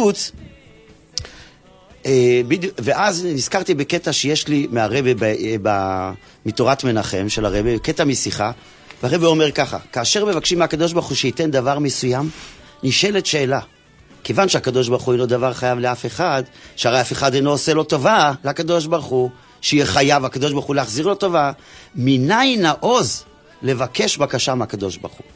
בקיבוץ, ואז נזכרתי בקטע שיש לי מהרבי מתורת מנחם של הרבי, קטע משיחה, והרבי אומר ככה, כאשר מבקשים מהקדוש ברוך הוא שייתן דבר מסוים, נשאלת שאלה, כיוון שהקדוש ברוך הוא אינו דבר חייב לאף אחד, שהרי אף אחד אינו עושה לו טובה לקדוש ברוך הוא, שיהיה חייב הקדוש ברוך הוא להחזיר לו טובה, מניין העוז לבקש בקשה מהקדוש ברוך הוא.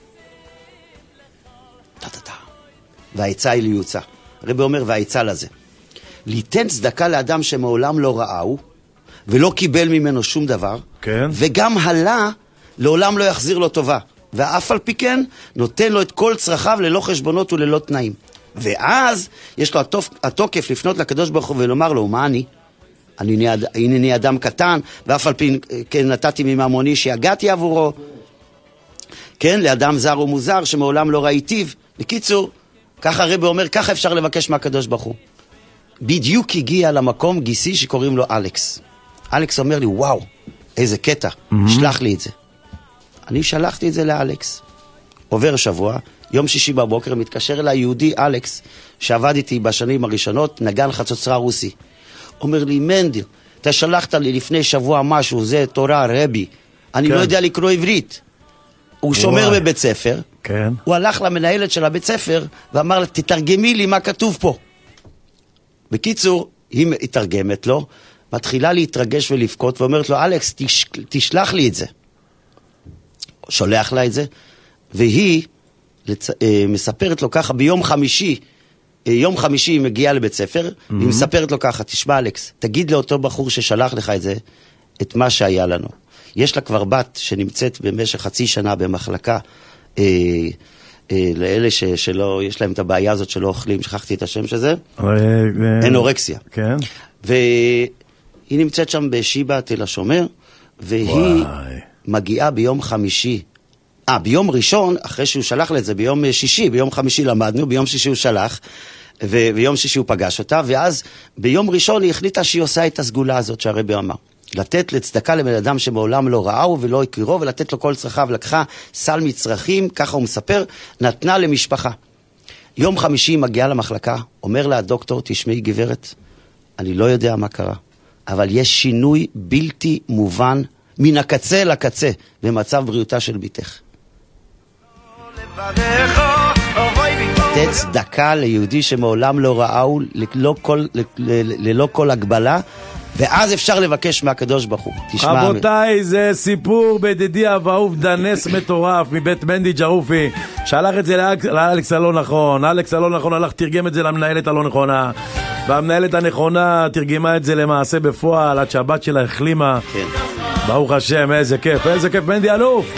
והעצה היא ליוצא. הרבי אומר, והעצה לזה. ליתן צדקה לאדם שמעולם לא ראהו, ולא קיבל ממנו שום דבר, כן. וגם הלה לעולם לא יחזיר לו טובה. ואף על פי כן, נותן לו את כל צרכיו ללא חשבונות וללא תנאים. ואז יש לו התוקף לפנות לקדוש ברוך הוא ולומר לו, מה אני? אני אדם קטן, ואף על פי כן נתתי מממוני שיגעתי עבורו. כן, לאדם זר ומוזר שמעולם לא ראיתיו. בקיצור, ככה הרבי אומר, ככה אפשר לבקש מהקדוש ברוך הוא. בדיוק הגיע למקום גיסי שקוראים לו אלכס. אלכס אומר לי, וואו, איזה קטע, שלח לי את זה. אני שלחתי את זה לאלכס. עובר שבוע, יום שישי בבוקר, מתקשר אליי יהודי אלכס, שעבד איתי בשנים הראשונות, נגן חצוצרה רוסי. אומר לי, מנדל, אתה שלחת לי לפני שבוע משהו, זה תורה, רבי. אני לא יודע לקרוא עברית. הוא שומר בבית ספר. כן. הוא הלך למנהלת של הבית ספר, ואמר לה, תתרגמי לי מה כתוב פה. בקיצור, היא התרגמת לו, מתחילה להתרגש ולבכות, ואומרת לו, אלכס, תשלח לי את זה. שולח לה את זה, והיא מספרת לו ככה, ביום חמישי היא מגיעה לבית ספר, היא מספרת לו ככה, תשמע אלכס, תגיד לאותו בחור ששלח לך את זה, את מה שהיה לנו. יש לה כבר בת שנמצאת במשך חצי שנה במחלקה, לאלה שלא, יש להם את הבעיה הזאת שלא אוכלים, שכחתי את השם שזה, אנורקסיה. כן. והיא נמצאת שם בשיבא תל השומר, והיא מגיעה ביום חמישי, ביום ראשון, אחרי שהוא שלח לה את זה, ביום שישי, ביום חמישי למדנו, ביום שישי הוא שלח, וביום שישי הוא פגש אותה, ואז ביום ראשון היא החליטה שהיא עושה את הסגולה הזאת שהרבי אמר. לתת לצדקה לבן אדם שמעולם לא ראהו ולא הכירו, ולתת לו כל צרכיו. לקחה סל מצרכים, ככה הוא מספר, נתנה למשפחה. יום חמישי היא מגיעה למחלקה, אומר לה הדוקטור, תשמעי גברת, אני לא יודע מה קרה, אבל יש שינוי בלתי מובן מן הקצה לקצה במצב בריאותה של ביתך. לתת צדקה ליהודי שמעולם לא ראהו ללא כל הגבלה, ואז אפשר לבקש מהקדוש ברוך הוא. רבותיי, זה סיפור בדידי אהוב דנס מטורף מבית מנדי ג'רופי, שלח את זה לאלכס הלא נכון, אלכס הלא נכון הלך תרגם את זה למנהלת הלא נכונה, והמנהלת הנכונה תרגמה את זה למעשה בפועל עד שהבת שלה החלימה. כן. ברוך השם, איזה כיף, איזה כיף, מנדי אלוף.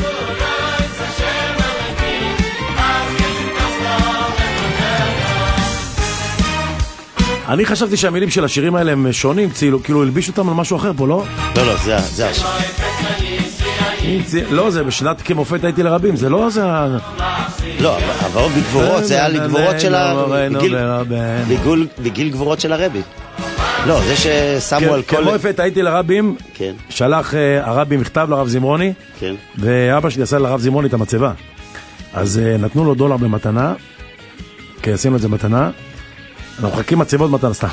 אני חשבתי שהמילים של השירים האלה הם שונים, כאילו הלבישו אותם על משהו אחר פה, לא? לא, זה השיר. לא, זה בשנת כמופת הייתי לרבים, זה לא זה... לא, אבל בגבורות, זה היה לגבורות של בגיל גבורות של הרבי. לא, זה ששמו על כל... כמופת הייתי לרבים, שלח הרבי מכתב לרב זמרוני, ואבא שלי עשה לרב זמרוני את המצבה. אז נתנו לו $1 במתנה, כי עשינו את זה מתנה, אנחנו מחכים מצבות מתנה, סתם.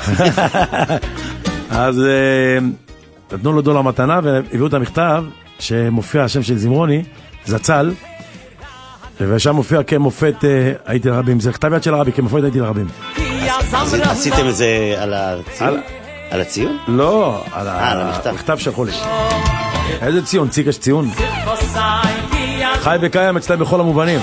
אז נתנו לו $1 מתנה, והביאו את המכתב, שמופיע השם של זמרוני, זצ"ל, ושם מופיע כמופת הייתי לרבים, זה כתב יד של הרבי, כמופת הייתי לרבים. עשיתם את זה על הציון? על הציון? לא, על המכתב שלחו לי. איזה ציון? ציקש ציון? חי וקיים אצלם בכל המובנים.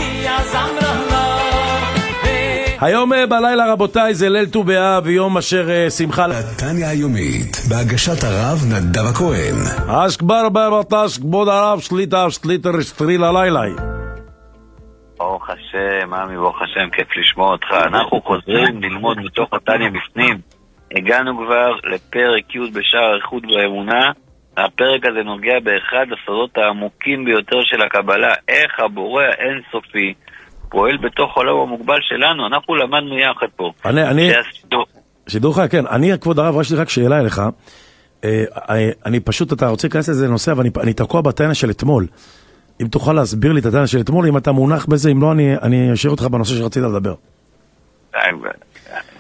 היום בלילה רבותיי זה ליל ט"ו באב, יום אשר שמחה תניה היומית בהגשת הרב נדב הכהן. אשכבר ברבטש כבוד הרב שליטה רשטריל הלילה. ברוך השם, עמי, ברוך השם, כיף לשמוע אותך. אנחנו חוזרים ללמוד מתוך התניה בפנים. הגענו כבר לפרק י' בשער איחוד באמונה. הפרק הזה נוגע באחד הסודות העמוקים ביותר של הקבלה, איך הבורא האינסופי פועל בתוך עולם המוגבל שלנו. אנחנו למדנו יחד פה. שידור לך, כן. אני, כבוד הרב, יש לי רק שאלה אליך. אני פשוט, אתה רוצה להיכנס לזה נושא, אבל אני תקוע בטענה של אתמול. אם תוכל להסביר לי את הטענה של אתמול, אם אתה מונח בזה, אם לא, אני אשאיר אותך בנושא שרצית לדבר.